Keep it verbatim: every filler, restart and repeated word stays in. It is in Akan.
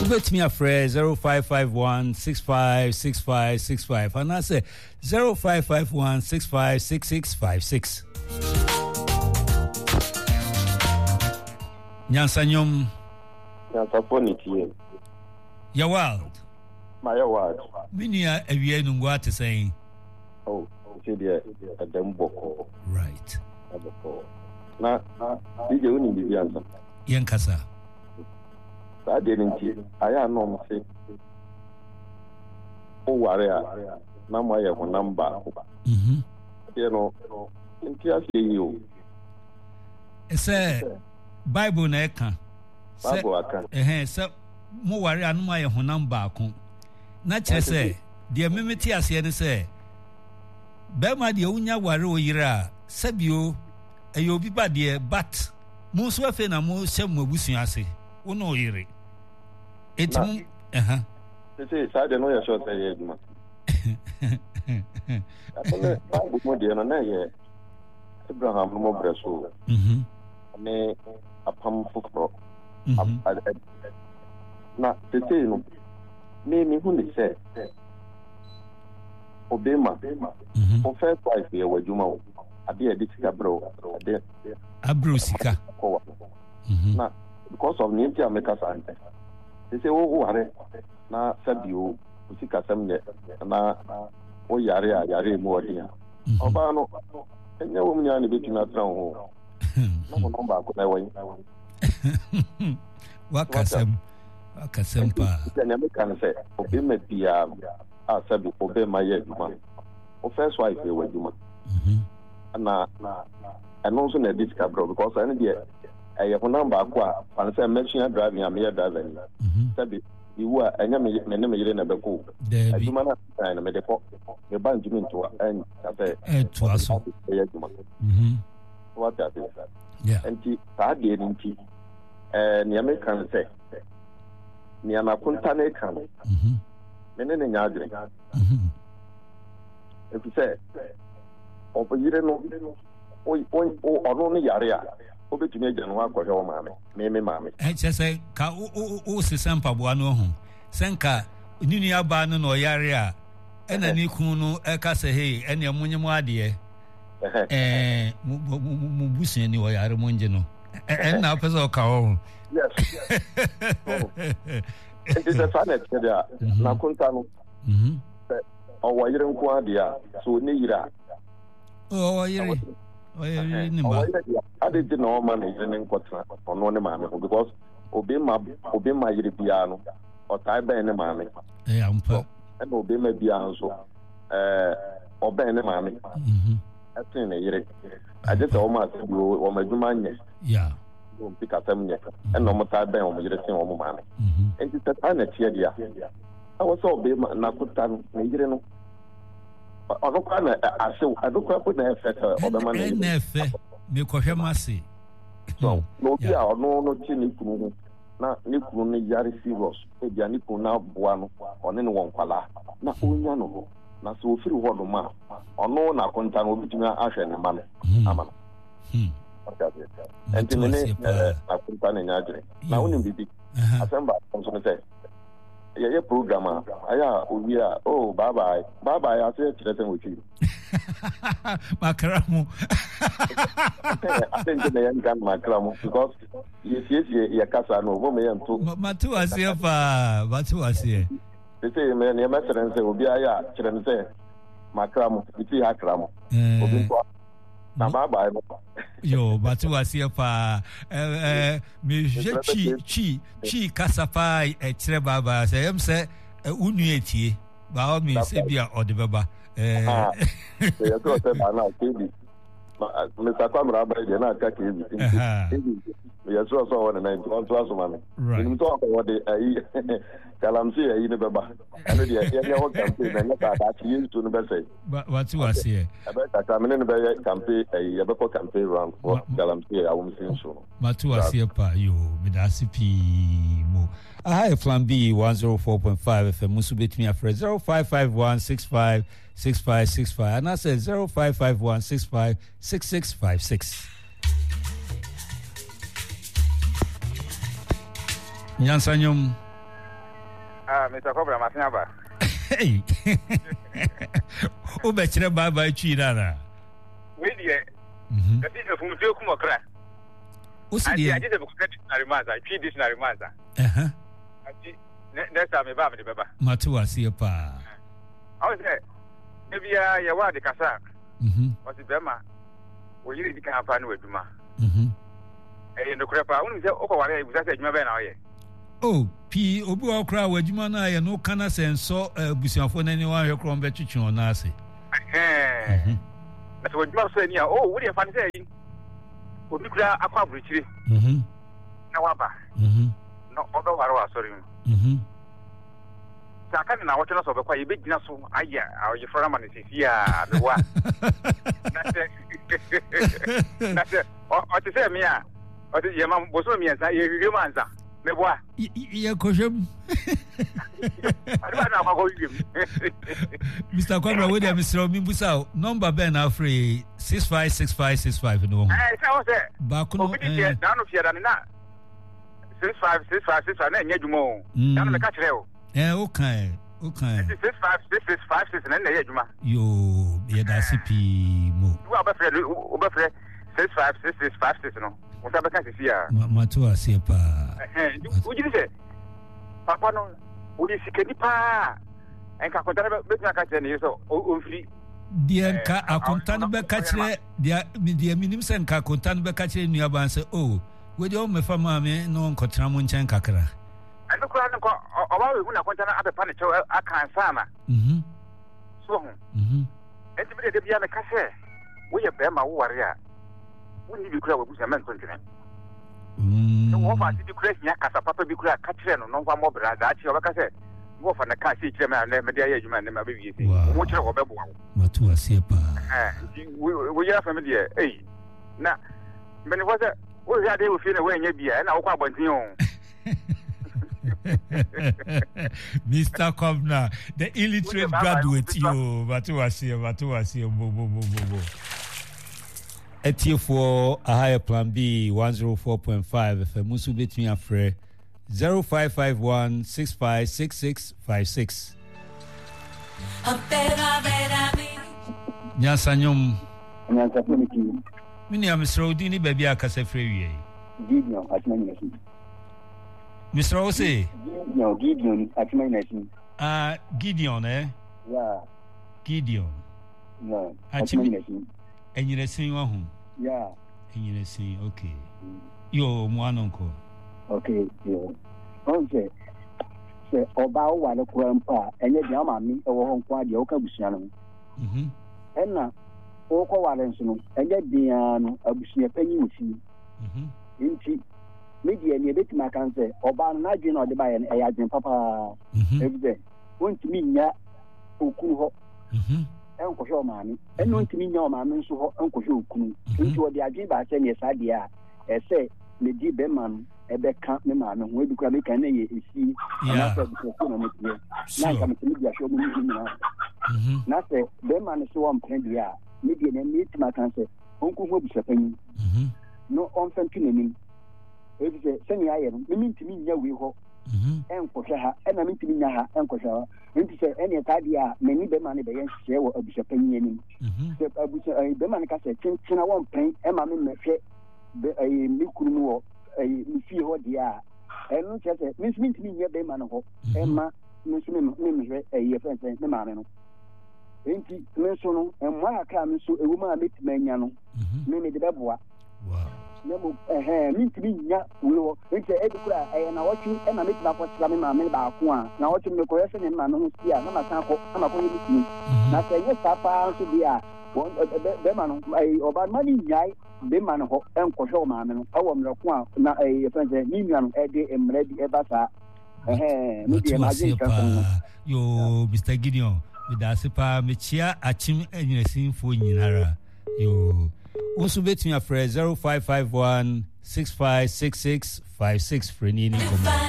bet me a phrase zero five five one six five six five six five and I say zero five five one six five six six five six. Nyansanyom Nyansaponitie. Ya wild. My wild. Minia ewie nungwa te saying. Oh, see there at them boko. Right. Na na dije uni bibi ansa. Yankasa. Sa de nti aya no mo se. O ware a na mo ye ho namba. Mhm. You know, nti ase yi o. Ese Bible na eka. Bible aka. Eh se mo ware anu ma ye ho namba ko. Na kire se de memeti ase ne se be ma de unya ware oyira sabio eyo bi ba de but mo so afe na mo hye mo abusun ase wo no oyire etum eh Say side no ya short say eduma. Apone Bible mo de no na ye Abraham no mo breso. Mhm. Ne apam foforo. Mhm. Na tete no me me hu ni say Obema. Mhm. O first wife ye waduma o. Ade e de sika bro. Ade Abro sika. Mhm. Na because of ninti America sante. They say o ware na sabio usika samne na o yare a yare mu odi a. Oba no enye wo mnya ne betuna tra ho. Na mo number ko na wan. Wakasem. Wakasem pa. Then America say obema bia a sabi obema ye duma. O first wife ye waduma. Mhm. Na na and also na disca bro because I need eh ye number ko a fan say machine driving am here driver ni. Mhm. Sabi iwu a enya me me ne me yire na beko. Aduma na na me de ko. Me ban jumi nto en afa eh to aso. Eh aduma. Mhm. What that is. Yeah. Enti ta de nti eh ne me kan say ne na kunta ne kan. Mhm. Me ne ne nyaadre. Mhm. Efi say obiyire no o o ono ne yare a obetumi agya no akɔhwɛ wo maame me me maame eh chese ka o o o sesampa bo ano ho senka nini aba no no yare a ena ni kun no e ka se hey ene munye mu ade eh mu busu ni wo yare munje no eh na pese o ka ho yes it is a fanet there na kunta no mhm o wa yire nko ade a so ne yira o yire o yire ni ma ade di na o ma ne yire ne nkotra ono ne maame ho because obi ma obi ma yire bia no o tai ben ne maame eh ampa e na obi ma bia nso eh o ben ne maame mhm atin ne yire ade ta o ma se o o madwuma nye yeah o pika tam nye e na o tai ben o yire tin o mo maame mhm enti ta ta na tie dia awo so obi ma na kuta no ne yire no ono kwa na ase ado kwa po na efeta obema na na efe me kohwe mase so no bi a ono no ti ni kunu na ni kunu ni yare serious e bia ni kunu na boa no one ne won kwala na onya no na so ofiri ho do ma ono na konta no obitumi ahwe ne ma no ama hmm enti ne na konta ne nyaagere na wonim bibi asemba so ne say yeah, yeah, program. Aya, we are. Oh, bye bye, bye bye. I say, children with you. Macaramu. I think the young gun Macaramu because yes, yes, yeah, Casa no woman and two. Matu was here, Matu was here. They say, man, your master and say, will be Aya, children say, Macaramu, it's a Hakramu. Na bye bye. Yo, Matu was here, pa. Eh, me chi chi chi kasapa e chere baba say em say unu etie ba o mi se bia odebeba eh ya to say na kebi me sakwamra ba je na aka kebi ya so so wona na on to aso mame ni to ko wode ayi kalamsi ayi ne beba ane dia ya ya ho campaign na ka da chi yin to no be say what you was here aba ka ka me ne be campaign ayi ya be ko campaign round for kalamsi awum sin so matu was here pa yo me da sipi mo I Plan B one oh four point five F M musu betimi afre zero five five one six five six five six five and I said zero five five one six five six six five six. Nyansanyom Ah, Mister Cobra Masiaba. Hey. O betire baba twi dara. We die. Mhm. That is from Joku Mokra. O si die. I just have dictionary maza, three dictionary maza. Eh. Next time ba me baba. Matu asie pa. I was there. Maybe ya wa de kasa. Mhm. What is bema? We yiri di kan fa no aduma. Mhm. Eh no krepa, unu se o ko ware ibusa se aduma be na oye. Oh, P obi wa kra wa adwuma na ye no kana senso abusuafo na ni wa hwe kro mbe twetwe on ase. Eh. Na so aduma so ani a oh, wo de fa ne se yi. Obi kura akwa aburuchiri. Mhm. Na wa ba. Mhm. No odo ware wa sorry. Mhm. Saka na wote na so be kwa ibe gina so aya ayi fora ma ne sifia be wa. Na se na se o te se mi a o te ye ma bo so mi ansa ye hwehwe ma ansa me bo a ye kohwem. Ari na kwa hwehwe. Mister Kwabra we dey Mister Mimbusa number ben na free six five six five six five no. Eh se o se ba kuno obi di na no fia da na six five six five six five na nya dwuma o. Na me ka kire o. Eh okay. Okay. six five six six five six na na nya dwuma. Yo, ye da C P mo. Wo ba fre wo ba fre six five six six five six no. Wo ta be ka sisia. Matu asie pa. Eh, wo ji se. Papa no, wo di sikeni pa. Enka kontana be be ka kire ne so o mfiri. Die nka akontan be ka kire dia dia minim se nka akontan be ka kire nua ban se oh, we de o me fa ma me no nkotra mo nchen kakra. Ano kura no ko oba we hu na kontana abe pa ne chew aka sama. Mhm. So hu. Mhm. Enti bi de bia me ka se. Wo ye be ma wo ware a. Wo ni bi kura wo busa men tontene. Mm. So wo fa di kura nya kasa papa bi kura ka kire no no fa mo bra da chi oba ka se. Wo fa na ka si kire me na me de aye adwuma ne ma be wie se. Wo kire wo be bo wo. Matu asie pa. Eh, wo ya family e eh. Na me ne wo se wo ya de wo fi na wo nya bia na wo kwa abontin o. Mister Kovna, the illiterate graduate, you, Batuasi, Batuasi, bo, bo, bo, bo, bo. Etie for a higher plan B, one oh four point five, if a musu bit me afre, zero five five one six five six six five six. Nyansanyom. Nyansanyom. Mini am Srodini baby akase free. Gideon at my nation. Mister Ose? No, Gideon at my nation. Ah, Gideon, eh? Yeah. Gideon. No, at my nation. And you're saying, oh, yeah. And you're saying, okay. Yo, one uncle. Okay, yo. Okay. Say, about what a grandpa, and yet, Yammy, or Hong Kong, the Okabusiano. Hm. And now, Oko Walenson, and yet the Abusia Penny. Hm. Inti. Media ni beti makanse oba na dwe na ode ba ye e yagen papa everyday wontimi nya okunu ho mhm enkohwe o maami eno ntimi nya o maami nso ho enkohwe okunu nti ode adwe ba se ne sade a e se me di be man e be ka me maami ho e bi kwa me kan na ye esi na se bi ko na me tie na ka me timi dia hwe mo ni na mhm na se be man so won plan dia media na me ti makanse onko ho bi sepanyi mhm no on fanti nanim ebi se sani aye no me mintimi nya wi ho mhm enkohwe ha ena mintimi nya ha enkohwe ha nti se ene tade a meni be ma ne be yen hye wo abusapanyi anim se abusa be ma ne ka se tintina won pen e ma me mehwe be ayi mi kunu mu wo ayi mi fi ho dia enu che se mi mintimi nya be ma ne ho e ma mi so me me mehwe ayi fe fe me ma me no nti me so no enwa aka me so ewu ma metima nya no me me de beboa wow nemo eh mintimi nya wo nti e di kura eh na wochi e na metima ko sira me ma me ba ko a na wochi me ko yese ne ma no si a na ma san ko na ma ko yemi na se ye sapa so bi a be ma no ai oba ma ni nyai be ma no ho enko hwe o ma me no awo me ko a na eh fense ni nua no e de emre di e ba sa eh no di ma jin kan yo Mister Gideon with asipa me chia achim enyesin fo nyinara yo also bet me a zero five five one six five six six five six for any